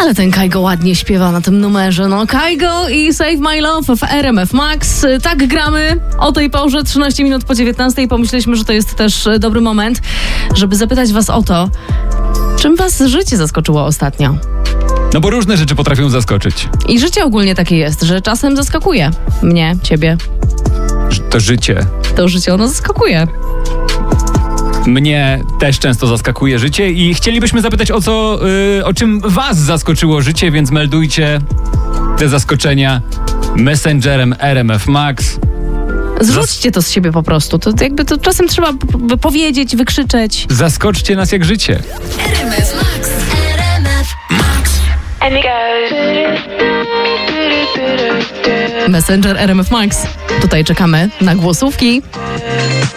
Ale ten Kajgo ładnie śpiewa na tym numerze. No, Kajgo i Save My Love w RMF Max. Tak gramy o tej porze, 13 minut po 19. Pomyśleliśmy, że to jest też dobry moment, żeby zapytać was o to, czym was życie zaskoczyło ostatnio. No bo różne rzeczy potrafią zaskoczyć. I życie ogólnie takie jest, że czasem zaskakuje mnie, ciebie. To życie. To życie ono zaskakuje. Mnie też często zaskakuje życie i chcielibyśmy zapytać o czym was zaskoczyło życie, więc meldujcie te zaskoczenia Messengerem RMF Max. Zrzućcie to z siebie po prostu. To jakby to czasem trzeba powiedzieć, wykrzyczeć. Zaskoczcie nas jak życie. RMF Max. RMF Max. And it goes. Messenger RMF Max. Tutaj czekamy na głosówki.